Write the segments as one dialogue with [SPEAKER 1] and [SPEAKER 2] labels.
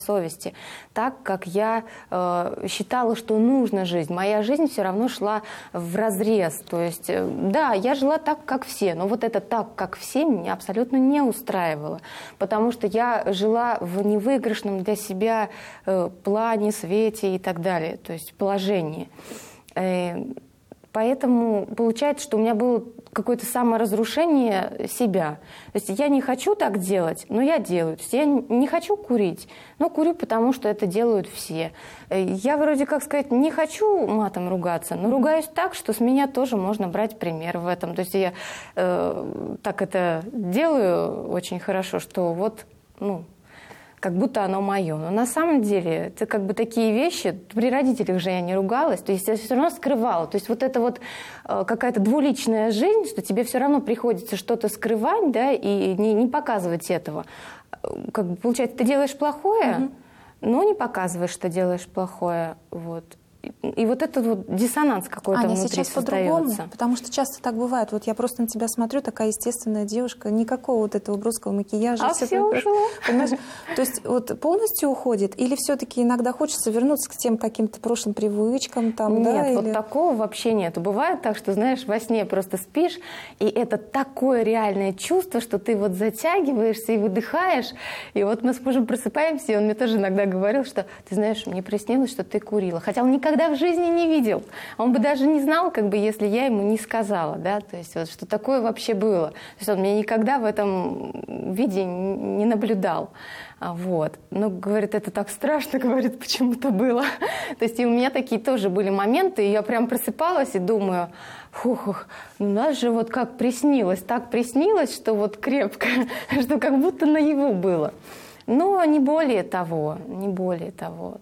[SPEAKER 1] совести, так, как я считала, что нужно жить. Моя жизнь все равно шла вразрез. То есть, да, я жила так, как все, но вот это так, как все, меня абсолютно не устраивало, потому что я жила в невыигрышном для себя плане, свете и так далее, то есть положении. Поэтому получается, что у меня было какое-то саморазрушение себя. То есть я не хочу так делать, но я делаю. То есть я не хочу курить, но курю, потому что это делают все. Я вроде как сказать, не хочу матом ругаться, но ругаюсь так, что с меня тоже можно брать пример в этом. То есть я так это делаю очень хорошо, что вот, ну, как будто оно мое. Но на самом деле это как бы такие вещи, при родителях же я не ругалась, то есть я все равно скрывала. То есть вот это вот какая-то двуличная жизнь, что тебе все равно приходится что-то скрывать, да, и не показывать этого. Как бы, получается, ты делаешь плохое, но не показываешь, что делаешь плохое. Вот. И вот этот вот диссонанс какой-то внутри
[SPEAKER 2] сейчас
[SPEAKER 1] создается.
[SPEAKER 2] по-другому, потому что часто так бывает. Вот я просто на тебя смотрю, такая естественная девушка, никакого вот этого броского макияжа.
[SPEAKER 1] А все ушло.
[SPEAKER 2] Понимаешь? То есть вот полностью уходит? Или все-таки иногда хочется вернуться к тем каким-то прошлым привычкам? Там,
[SPEAKER 1] нет,
[SPEAKER 2] да,
[SPEAKER 1] вот
[SPEAKER 2] или...
[SPEAKER 1] такого вообще нету. Бывает так, что, знаешь, во сне просто спишь, и это такое реальное чувство, что ты вот затягиваешься и выдыхаешь. И вот мы с мужем просыпаемся, и он мне тоже иногда говорил, что, ты знаешь, мне приснилось, что ты курила. Хотя он никогда в жизни не видел. Он бы даже не знал, как бы, если я ему не сказала, да, то есть вот, что такое вообще было. То есть он меня никогда в этом виде не наблюдал. Вот. Но, говорит, это так страшно, говорит, почему-то было. То есть и у меня такие тоже были моменты, и я прям просыпалась и думаю, фух, ну нас же вот как приснилось, так приснилось, что вот крепко, что как будто наяву было. Но не более того, не более того.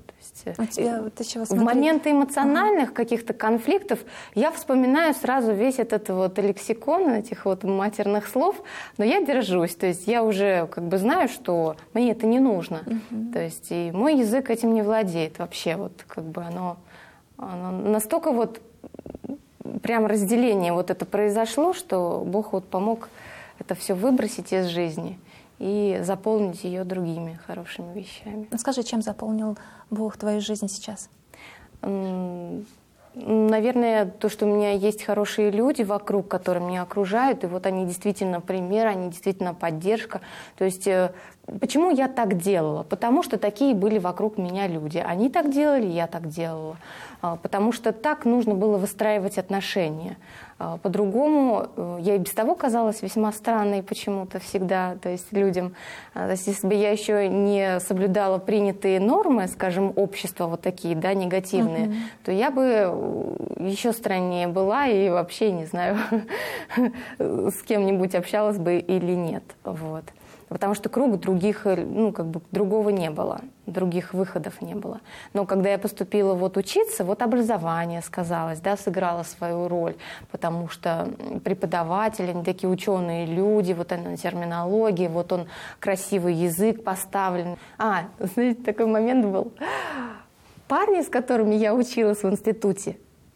[SPEAKER 1] В моменты эмоциональных каких-то конфликтов я вспоминаю сразу весь этот вот лексикон этих вот матерных слов, но я держусь, то есть я уже как бы знаю, что мне это не нужно, то есть и мой язык этим не владеет вообще, вот как бы оно настолько вот прям разделение вот это произошло, что Бог вот помог это все выбросить из жизни и заполнить ее другими хорошими вещами.
[SPEAKER 2] Скажи, чем заполнил Бог твою жизнь сейчас?
[SPEAKER 1] Наверное, то, что у меня есть хорошие люди вокруг, которые меня окружают, и вот они действительно пример, они действительно поддержка. То есть почему я так делала? Потому что такие были вокруг меня люди. Они так делали, я так делала. Потому что так нужно было выстраивать отношения. По-другому я и без того казалась весьма странной почему-то всегда, то есть людям. То есть если бы я еще не соблюдала принятые нормы, скажем, общества вот такие, да, негативные, то я бы еще страннее была и вообще не знаю, с кем-нибудь общалась бы или нет. Вот. Потому что круг других, ну, как бы другого не было, других выходов не было. Но когда я поступила вот учиться, вот образование сказалось, да, сыграло свою роль, потому что преподаватели, они такие ученые люди, вот она терминология, вот он красивый язык поставлен. Знаете, такой момент был. Парни, с которыми я училась в институте,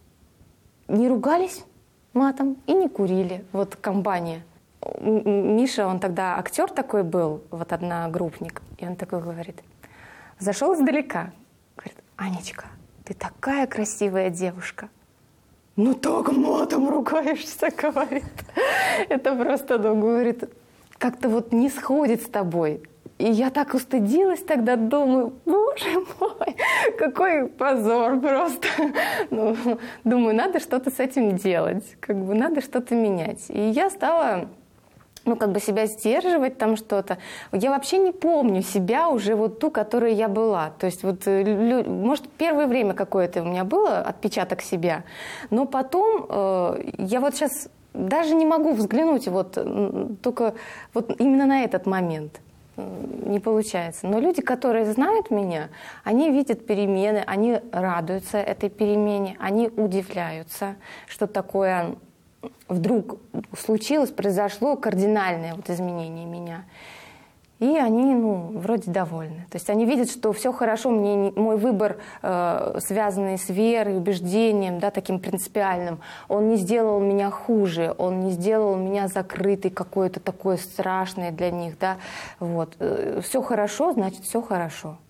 [SPEAKER 1] не ругались матом и не курили, вот компания. Миша, он тогда актер такой был, вот одногруппник, и он такой говорит, зашел издалека, говорит, Анечка, ты такая красивая девушка. Ну так матом ругаешься, говорит. Это просто, ну, говорит, как-то вот не сходит с тобой. И я так устыдилась тогда, думаю, боже мой, какой позор просто. Ну, думаю, надо что-то с этим делать, как бы надо что-то менять. И я стала... ну, как бы себя сдерживать там что-то. Я вообще не помню себя уже вот ту, которой я была. То есть вот, может, первое время какое-то у меня было, отпечаток себя, но потом я вот сейчас даже не могу взглянуть вот только вот именно на этот момент. Не получается. Но люди, которые знают меня, они видят перемены, они радуются этой перемене, они удивляются, что такое... вдруг случилось, произошло кардинальное вот изменение меня. И они, ну, вроде довольны. То есть они видят, что все хорошо, мой выбор, связанный с верой, убеждением, да, таким принципиальным, он не сделал меня хуже, он не сделал меня закрытой, какое-то такое страшное для них. Да, вот. Все хорошо, значит, все хорошо.